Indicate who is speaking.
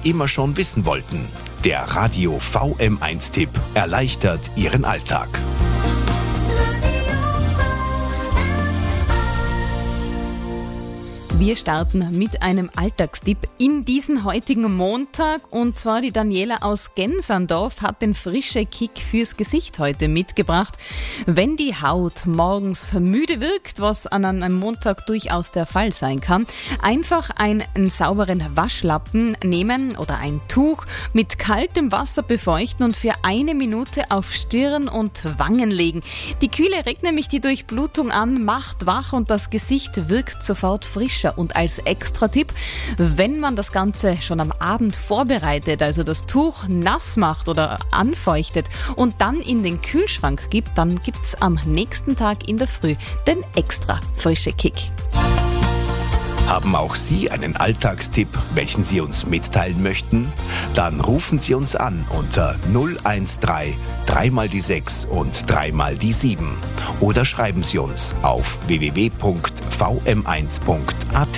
Speaker 1: immer schon wissen wollten. Der Radio VM1-Tipp erleichtert Ihren Alltag.
Speaker 2: Wir starten mit einem Alltagstipp in diesen heutigen Montag, und zwar die Daniela aus Gensandorf hat den frische Kick fürs Gesicht heute mitgebracht. Wenn die Haut morgens müde wirkt, was an einem Montag durchaus der Fall sein kann, einfach einen sauberen Waschlappen nehmen oder ein Tuch mit kaltem Wasser befeuchten und für 1 Minute auf Stirn und Wangen legen. Die Kühle regt nämlich die Durchblutung an, macht wach und das Gesicht wirkt sofort frischer. Und als Extra-Tipp, wenn man das Ganze schon am Abend vorbereitet, also das Tuch nass macht oder anfeuchtet und dann in den Kühlschrank gibt, dann gibt's am nächsten Tag in der Früh den extra frische Kick.
Speaker 1: Haben auch Sie einen Alltagstipp, welchen Sie uns mitteilen möchten? Dann rufen Sie uns an unter 013 3 mal die 6 und 3 mal die 7 oder schreiben Sie uns auf www.vm1.at.